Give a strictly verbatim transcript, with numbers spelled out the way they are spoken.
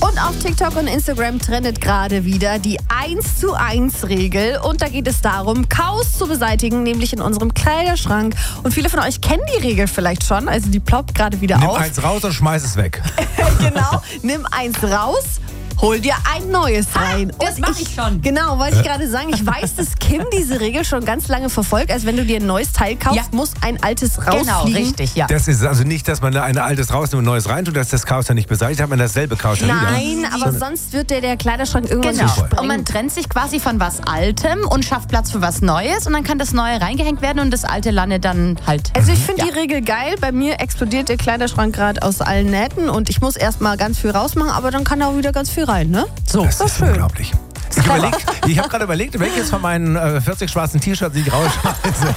Und auf TikTok und Instagram trendet gerade wieder die eins zu eins Regel. Und da geht es darum, Chaos zu beseitigen, nämlich in unserem Kleiderschrank. Und viele von euch kennen die Regel vielleicht schon, also die ploppt gerade wieder Nimm auf. Nimm eins raus und schmeiß es weg. Genau, nimm eins raus. Hol dir ein neues rein. Ah, das mache ich schon. Genau, wollte ich gerade sagen. Ich weiß, dass Kim diese Regel schon ganz lange verfolgt. Also wenn du dir ein neues Teil kaufst, Ja. muss ein altes rausfliegen. Genau, richtig, ja. Das ist also nicht, dass man da ein altes rausnimmt und ein neues reintut, dass das Chaos dann nicht beseitigt hat, man dasselbe Chaos dann wieder. Nein, aber sonst wird dir der Kleiderschrank irgendwann Genau. gesprengt. Und man trennt sich quasi von was Altem und schafft Platz für was Neues und dann kann das Neue reingehängt werden und das Alte landet dann halt. Also ich finde Ja. die Regel geil. Bei mir explodiert der Kleiderschrank gerade aus allen Nähten und ich muss erstmal ganz viel rausmachen, aber dann kann da auch wieder ganz viel rein, ne? So. Das ist schön. unglaublich. Ich, überleg, ich habe gerade überlegt, welches von meinen äh, vierzig schwarzen T-Shirts ich rausschmeiße.